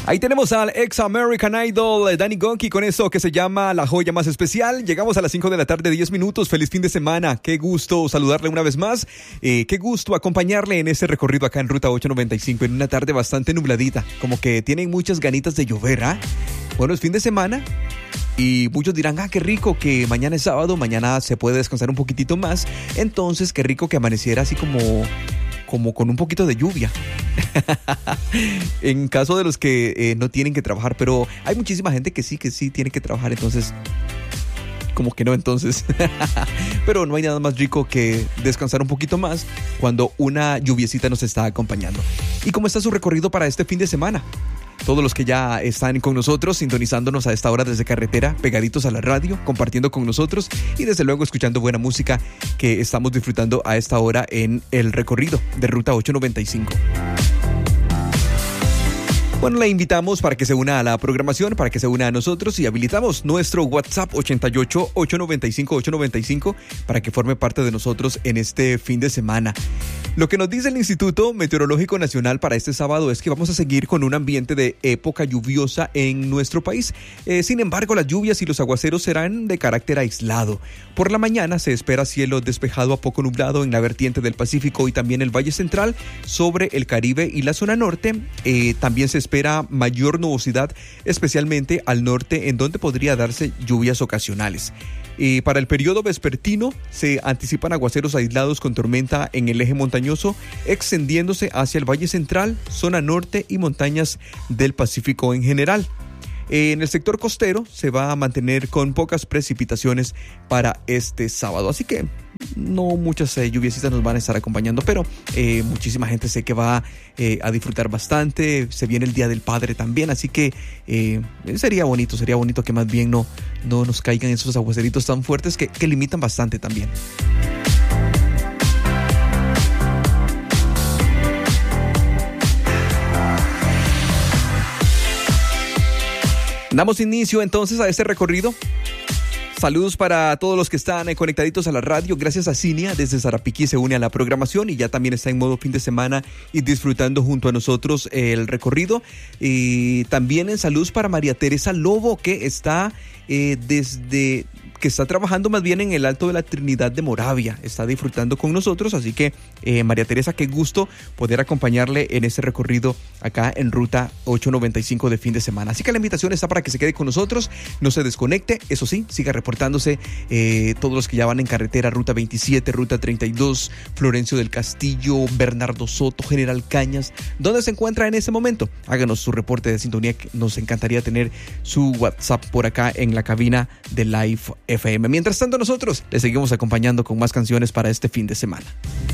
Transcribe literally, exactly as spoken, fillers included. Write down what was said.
Ahí tenemos al ex American Idol Danny Gonki con eso que se llama La Joya Más Especial. Llegamos a las cinco de la tarde, diez minutos. Feliz fin de semana. Qué gusto saludarle una vez más. Eh, qué gusto acompañarle en este recorrido acá en Ruta ocho noventa y cinco en una tarde bastante nubladita. Como que tienen muchas ganitas de llover, ¿ah? ¿eh? Bueno, es fin de semana y muchos dirán, ah, qué rico que mañana es sábado, mañana se puede descansar un poquitito más. Entonces, qué rico que amaneciera así como... como con un poquito de lluvia. En caso de los que eh, no tienen que trabajar, pero hay muchísima gente que sí, que sí tiene que trabajar, entonces como que no, entonces. Pero no hay nada más rico que descansar un poquito más cuando una lluviecita nos está acompañando. ¿Y cómo está su recorrido para este fin de semana? Todos los que ya están con nosotros, sintonizándonos a esta hora desde carretera, pegaditos a la radio, compartiendo con nosotros y desde luego escuchando buena música que estamos disfrutando a esta hora en el recorrido de Ruta ocho noventa y cinco. Bueno, le invitamos para que se una a la programación, para que se una a nosotros y habilitamos nuestro WhatsApp ochenta y ocho, ochocientos noventa y cinco, ochocientos noventa y cinco para que forme parte de nosotros en este fin de semana. Lo que nos dice el Instituto Meteorológico Nacional para este sábado es que vamos a seguir con un ambiente de época lluviosa en nuestro país. Eh, sin embargo, las lluvias y los aguaceros serán de carácter aislado. Por la mañana se espera cielo despejado a poco nublado en la vertiente del Pacífico y también el Valle Central, sobre el Caribe y la zona norte. Eh, también se espera mayor nubosidad, especialmente al norte, en donde podría darse lluvias ocasionales. Y para el periodo vespertino se anticipan aguaceros aislados con tormenta en el eje montañoso, extendiéndose hacia el Valle Central, zona norte y montañas del Pacífico en general. En el sector costero se va a mantener con pocas precipitaciones para este sábado, así que no muchas eh, lluviecitas nos van a estar acompañando, pero eh, muchísima gente sé que va eh, a disfrutar bastante. Se viene el Día del Padre también, así que eh, sería bonito, sería bonito que más bien no, no nos caigan esos aguaceritos tan fuertes que, que limitan bastante también. Damos inicio entonces a este recorrido. Saludos para todos los que están eh, conectaditos a la radio. Gracias a Cinia desde Sarapiquí se une a la programación y ya también está en modo fin de semana y disfrutando junto a nosotros eh, el recorrido. Y también en saludos para María Teresa Lobo, que está eh, desde... que está trabajando más bien en el Alto de la Trinidad de Moravia, está disfrutando con nosotros, así que eh, María Teresa, qué gusto poder acompañarle en este recorrido acá en Ruta ocho noventa y cinco de fin de semana. Así que la invitación está para que se quede con nosotros, no se desconecte, eso sí, siga reportándose eh, todos los que ya van en carretera, Ruta veintisiete, Ruta treinta y dos, Florencio del Castillo, Bernardo Soto, General Cañas, ¿dónde se encuentra en ese momento? Háganos su reporte de sintonía, que nos encantaría tener su WhatsApp por acá en la cabina de Live F M. Mientras tanto, nosotros les seguimos acompañando con más canciones para este fin de semana.